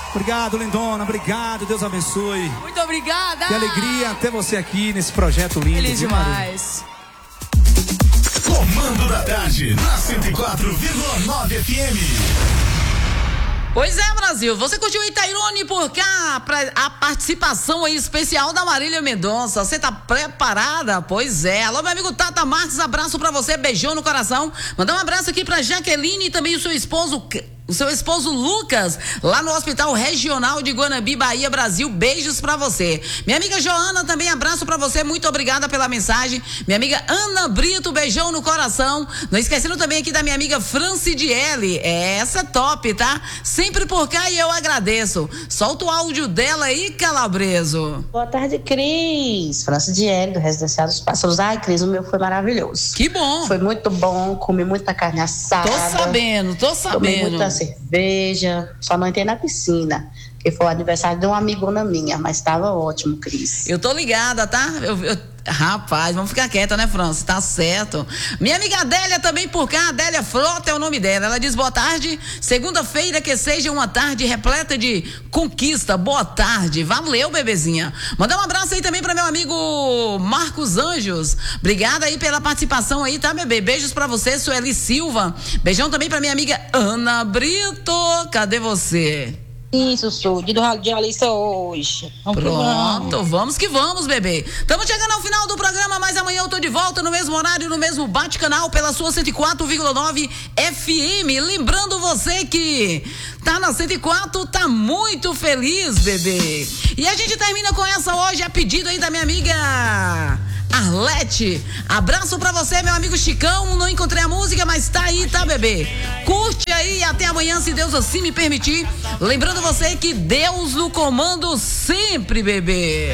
Obrigado, lindona. Obrigado. Deus abençoe. Muito obrigada. Que alegria ter você aqui nesse projeto lindo. Feliz demais. Comando da Tarde, na 104,9 FM. Pois é, Brasil, você curtiu Itairone por cá, a participação aí especial da Marília Mendonça, você tá preparada? Pois é, alô meu amigo Tata Marques, abraço pra você, beijão no coração, mandar um abraço aqui pra Jaqueline e também o seu esposo Lucas, lá no Hospital Regional de Guanabi, Bahia, Brasil, beijos pra você. Minha amiga Joana, também abraço pra você, muito obrigada pela mensagem. Minha amiga Ana Brito, beijão no coração. Não esquecendo também aqui da minha amiga Francidiele, essa é top, tá? Sempre por cá e eu agradeço. Solta o áudio dela aí, Calabreso. Boa tarde, Cris. Francidiele, do Residencial dos Pássaros. Ai, Cris, o meu foi maravilhoso. Que bom. Foi muito bom, comi muita carne assada. Tô sabendo. Tomei muita cerveja, só não entrei na piscina, que foi o aniversário de uma amigona minha, mas estava ótimo, Cris. Eu tô ligada, tá? Rapaz, vamos ficar quieta, né, França? Tá certo. Minha amiga Adélia também por cá, Adélia Frota é o nome dela. Ela diz boa tarde, segunda-feira que seja uma tarde repleta de conquista. Boa tarde, valeu, bebezinha. Mandar um abraço aí também para meu amigo Marcos Anjos. Obrigada aí pela participação aí, tá, bebê? Beijos pra você, Sueli Silva. Beijão também pra minha amiga Ana Brito. Cadê você? Isso, sou de Alissa hoje. Pronto, vamos que vamos, bebê. Estamos chegando ao final do programa, mas amanhã eu tô de volta no mesmo horário, no mesmo bate-canal, pela sua 104,9 FM. Lembrando você que tá na 104, tá muito feliz, bebê. E a gente termina com essa hoje, a pedido aí da minha amiga Arlete. Abraço pra você, meu amigo Chicão. Não encontrei a música, mas tá aí, tá, bebê? Curte aí e até amanhã, se Deus assim me permitir. Lembrando você que Deus no comando sempre, bebê.